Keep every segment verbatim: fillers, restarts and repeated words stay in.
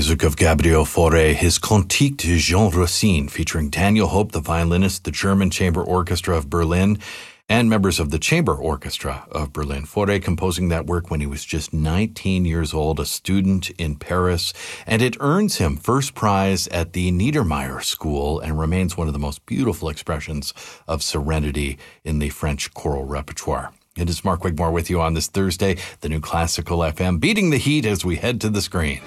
music of Gabriel Fauré, his Cantique de Jean Racine, featuring Daniel Hope, the violinist, the German Chamber Orchestra of Berlin, and members of the Chamber Orchestra of Berlin. Fauré composing that work when he was just nineteen years old, a student in Paris, and it earns him first prize at the Niedermeyer School and remains one of the most beautiful expressions of serenity in the French choral repertoire. It is Mark Wigmore with you on this Thursday, the New Classical F M, beating the heat as we head to the screen.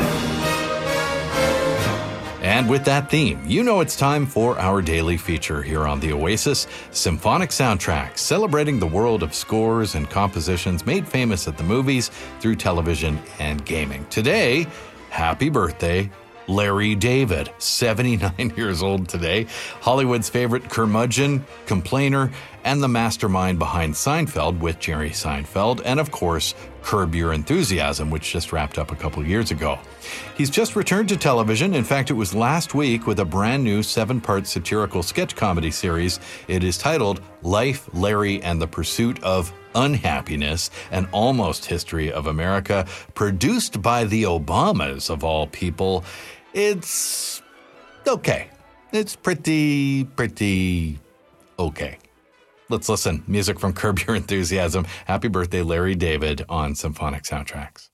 And with that theme, you know it's time for our daily feature here on The Oasis, Symphonic Soundtracks, celebrating the world of scores and compositions made famous at the movies, through television, and gaming. Today, happy birthday, Larry David, seventy-nine years old today, Hollywood's favorite curmudgeon, complainer, and the mastermind behind Seinfeld with Jerry Seinfeld, and of course, Curb Your Enthusiasm, which just wrapped up a couple years ago. He's just returned to television. In fact, it was last week with a brand new seven-part satirical sketch comedy series. It is titled Life, Larry, and the Pursuit of Unhappiness, an almost history of America, produced by the Obamas, of all people. It's okay. It's pretty, pretty okay. Let's listen. Music from Curb Your Enthusiasm. Happy birthday, Larry David, on Symphonic Soundtracks.